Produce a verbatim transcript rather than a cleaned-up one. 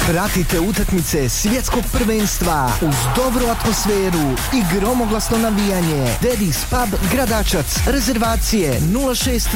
Pratite utakmice svjetskog prvenstva uz dobru atmosferu i gromoglasno navijanje. Daddy's Pub Gradačac. Rezervacije nula šest